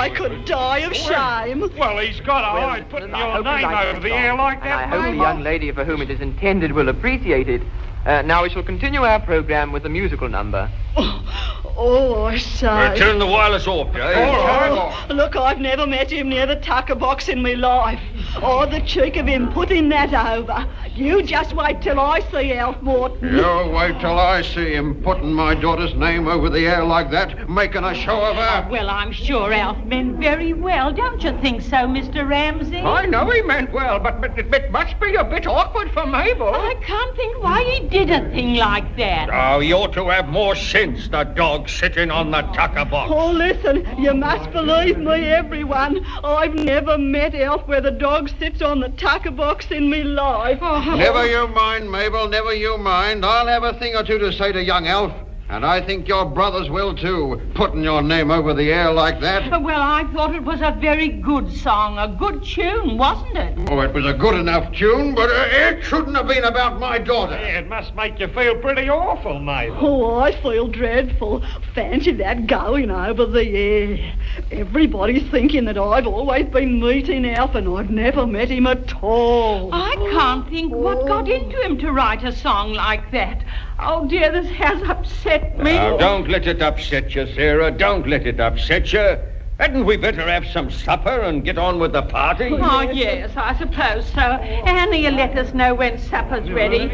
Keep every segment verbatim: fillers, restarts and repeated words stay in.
I could die of shame. Well, well he's got a Well, hide putting I your hope you name like over the the song, air like and that, I hope the Mabel. young lady for whom it is intended will appreciate it. Uh, now we shall continue our program with a musical number. Oh, oh I say. Uh, turn the wireless off, Jay. All right. Oh, look, I've never met him near the tucker box in my life. Oh, the cheek of him putting that over. You just wait till I see Alf Morton. You wait till I see him putting my daughter's name over the air like that, making a show of her. Well, I'm sure Alf meant very well. Don't you think so, Mister Ramsey? I know he meant well, but, but it must be a bit awkward for Mabel. I can't think why he did a thing like that. Oh, he ought to have more sense, the dog sitting on the tucker box. Oh, listen, you must believe me, everyone. I've never met Alf where the dog sits on the tucker box in me life. Oh. Never you mind, Mabel, never you mind. I'll have a thing or two to say to young Alf. And I think your brothers will, too, putting your name over the air like that. Well, I thought it was a very good song, a good tune, wasn't it? Oh, it was a good enough tune, but uh, it shouldn't have been about my daughter. Yeah, it must make you feel pretty awful, Mabel. Oh, I feel dreadful. Fancy that going over the air. Everybody's thinking that I've always been meeting Alf and I've never met him at all. I can't think what got into him to write a song like that. Oh, dear, this has upset me. Now, don't let it upset you, Sarah. Don't let it upset you. Hadn't we better have some supper and get on with the party? Oh, yes, I suppose so. Annie, you let us know when supper's ready.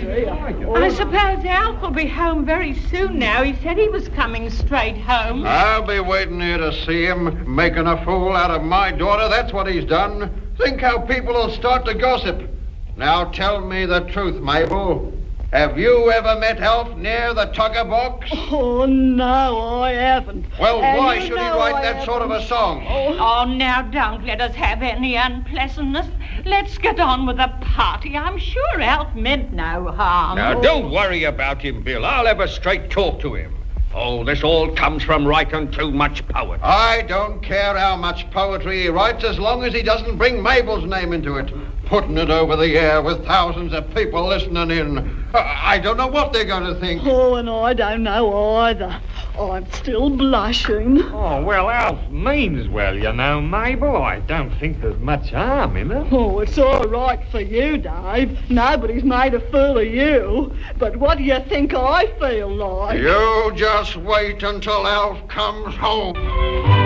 I suppose Alf will be home very soon now. He said he was coming straight home. I'll be waiting here to see him making a fool out of my daughter. That's what he's done. Think how people will start to gossip. Now tell me the truth, Mabel. Have you ever met Alf near the tucker box? Oh, no, I haven't. Well, And why you should he know write I that sort of a haven't. song? Oh, now don't let us have any unpleasantness. Let's get on with the party. I'm sure Alf meant no harm. Now, don't worry about him, Bill. I'll have a straight talk to him. Oh, this all comes from writing too much poetry. I don't care how much poetry he writes as long as he doesn't bring Mabel's name into it. Putting it over the air with thousands of people listening in. I don't know what they're going to think. Oh, and I don't know either. I'm still blushing. Oh, well, Alf means well, you know, Mabel. I don't think there's much harm in it. Oh, it's all right for you, Dave. Nobody's made a fool of you. But what do you think I feel like? You just wait until Alf comes home.